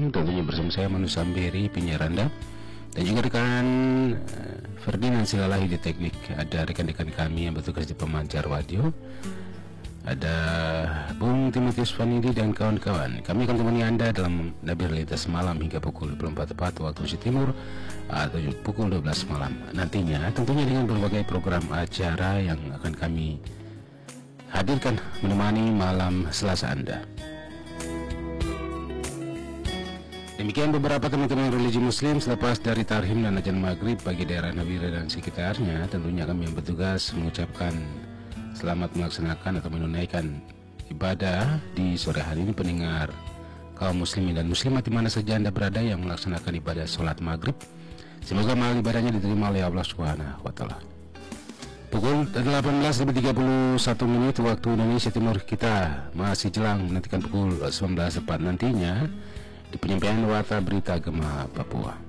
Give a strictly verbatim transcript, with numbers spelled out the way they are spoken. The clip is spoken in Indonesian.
siang, tentunya bersama saya Manu Samberi, penyiar Anda, dan juga rekan uh, Ferdinand Silalahi di teknik. Ada rekan-rekan kami yang bertugas di pemancar radio, ada Bung Timotius Vanidi dan kawan-kawan. Kami akan temani Anda dalam Nabir Lintas Malam hingga pukul dua puluh empat tepat waktu Indonesia Timur atau pukul dua belas malam. Nantinya tentunya dengan berbagai program acara yang akan kami hadirkan menemani malam Selasa Anda. Demikian beberapa teman-teman religi muslim selepas dari tarhim dan ajan maghrib bagi daerah Nabire dan sekitarnya. Tentunya kami yang bertugas mengucapkan selamat melaksanakan atau menunaikan ibadah di sore hari ini, pendengar kaum muslimin dan muslimat di mana saja Anda berada yang melaksanakan ibadah sholat maghrib. Semoga amal ibadahnya diterima oleh Allah Subhanahu wa Ta'ala. Pukul delapan belas lebih tiga puluh satu menit waktu Indonesia Timur, kita masih jelang menantikan pukul sembilan belas tepat nantinya di penyampaian warta berita Gema Papua.